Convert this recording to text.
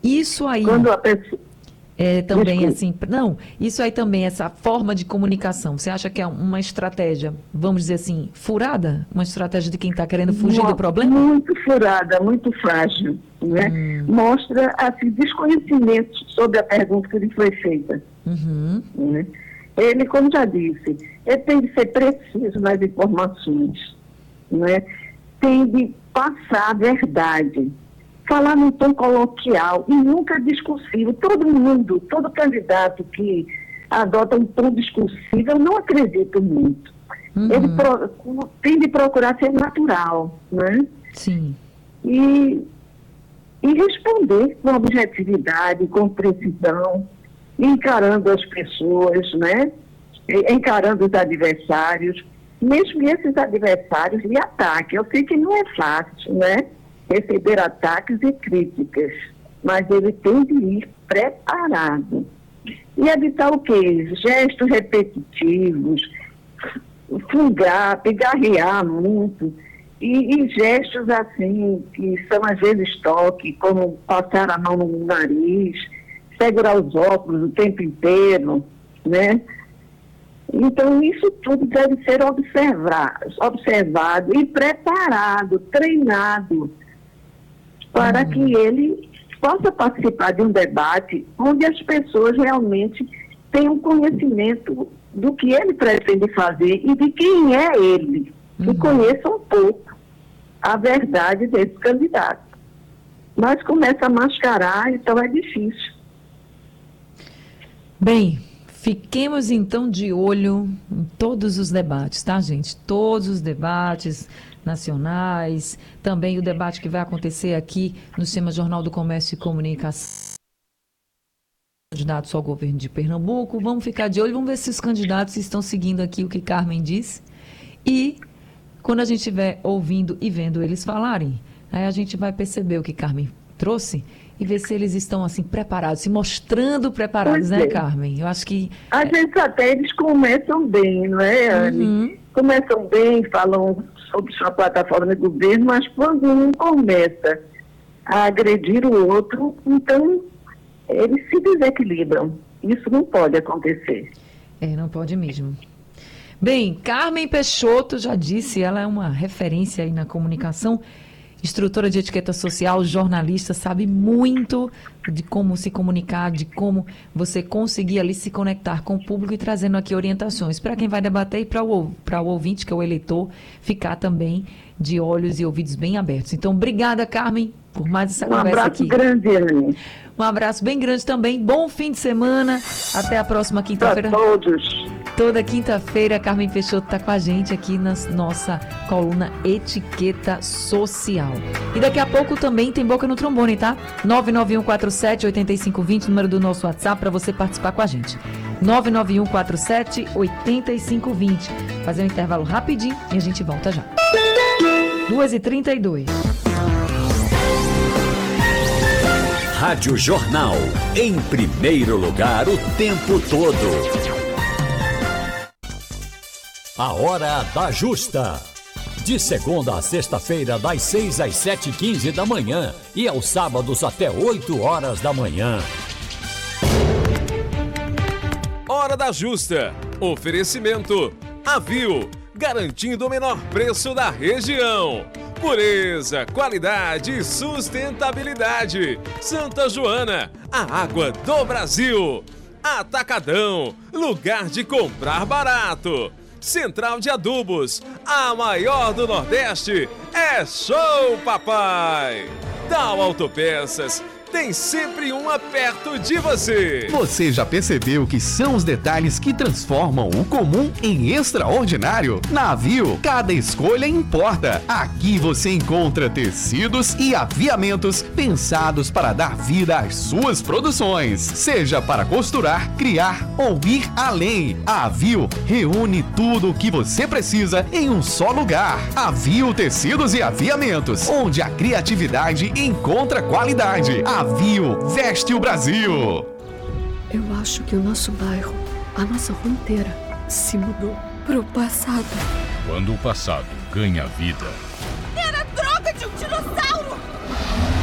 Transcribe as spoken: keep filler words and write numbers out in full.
Isso aí... Quando a pessoa... É também Desculpa. assim, não, isso aí também, essa forma de comunicação, você acha que é uma estratégia, vamos dizer assim, furada? Uma estratégia de quem está querendo fugir Mo- do problema? Muito furada, muito frágil, né? Hum. Mostra assim, desconhecimento sobre a pergunta que lhe foi feita. Uhum. Né? Ele, como já disse, ele tem de ser preciso nas informações, né? Tem de passar a verdade, falar num tom coloquial e nunca discursivo. Todo mundo, todo candidato que adota um tom discursivo, eu não acredito muito. Uhum. Ele pro, tem de procurar ser natural, né? Sim. E, e responder com objetividade, com precisão, encarando as pessoas, né? Encarando os adversários, mesmo que esses adversários lhe ataquem. Eu sei que não é fácil, né? Receber ataques e críticas, mas ele tem de ir preparado. E evitar o quê? Gestos repetitivos, fungar, pigarrear muito, e, e gestos assim, que são às vezes toque, como passar a mão no nariz, segurar os óculos o tempo inteiro, né? Então, isso tudo deve ser observado, observado e preparado, treinado, para Uhum. que ele possa participar de um debate onde as pessoas realmente tenham conhecimento do que ele pretende fazer e de quem é ele, Uhum. e conheçam um pouco a verdade desse candidato. Mas começa a mascarar, então é difícil. Bem, fiquemos então de olho em todos os debates, tá, gente? Todos os debates nacionais, também o debate que vai acontecer aqui no Sistema Jornal do Comércio e Comunicação, candidatos ao governo de Pernambuco. Vamos ficar de olho, vamos ver se os candidatos estão seguindo aqui o que Carmen disse. E quando a gente estiver ouvindo e vendo eles falarem, aí a gente vai perceber o que Carmen trouxe e ver se eles estão assim preparados, se mostrando preparados, Pois né, é. Carmen? Eu acho que... Às vezes até eles começam bem, não é, Anne? Uhum. Começam bem, falam sobre sua plataforma de governo, mas quando um começa a agredir o outro, então eles se desequilibram. Isso não pode acontecer. É, não pode mesmo. Bem, Carmen Peixoto já disse, ela é uma referência aí na comunicação, instrutora de etiqueta social, jornalista, sabe muito de como se comunicar, de como você conseguir ali se conectar com o público e trazendo aqui orientações para quem vai debater e para o, para o ouvinte, que é o eleitor, ficar também de olhos e ouvidos bem abertos. Então, obrigada, Carmen, por mais essa Um conversa abraço aqui. grande, Anne, Um abraço bem grande também, bom fim de semana, até a próxima para quinta-feira. todos. Toda quinta-feira, Carmen Peixoto está com a gente aqui na nossa coluna Etiqueta Social. E daqui a pouco também tem Boca no Trombone, tá? nove nove um quatro sete oito cinco dois zero, número do nosso WhatsApp, para você participar com a gente. nove nove um quatro sete oito cinco dois zero. Fazer um intervalo rapidinho e a gente volta já. duas e trinta e dois. Rádio Jornal, em primeiro lugar o tempo todo. A Hora da Justa. De segunda a sexta-feira, das seis às sete e quinze da manhã e aos sábados até oito horas da manhã. Hora da Justa. Oferecimento Avil, garantindo o menor preço da região. Pureza, qualidade e sustentabilidade. Santa Joana, a água do Brasil. Atacadão, lugar de comprar barato. Central de Adubos, a maior do Nordeste, é Show Papai! Tal Autopeças, tem sempre uma perto de você. Você já percebeu o que são os detalhes que transformam o comum em extraordinário? Na Avil, cada escolha importa. Aqui você encontra tecidos e aviamentos pensados para dar vida às suas produções. Seja para costurar, criar ou ir além. A Avil reúne tudo o que você precisa em um só lugar. Avil Tecidos e Aviamentos, onde a criatividade encontra qualidade. Avil veste o Brasil. Eu acho que o nosso bairro, a nossa rua inteira, se mudou pro passado. Quando o passado ganha vida. Era droga de um dinossauro!